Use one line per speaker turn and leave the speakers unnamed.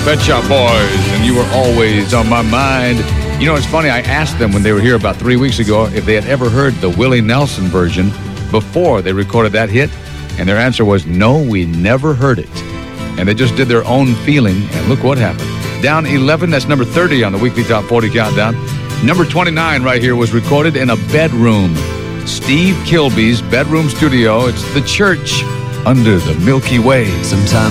Pet Shop Boys, and you were always on my mind. You know, it's funny, I asked them when they were here about 3 weeks ago if they had ever heard the Willie Nelson version before they recorded that hit, and their answer was, no, we never heard it. And they just did their own feeling, and look what happened. Down 11, that's number 30 on the weekly Top 40 Countdown. Number 29 right here was recorded in a bedroom. Steve Kilby's bedroom studio. It's the church under the Milky Way.
Sometimes